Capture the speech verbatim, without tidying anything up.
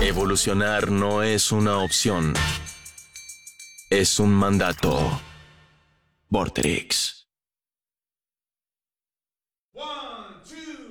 Evolucionar no es una opción. Es un mandato. Vorterix. One, two.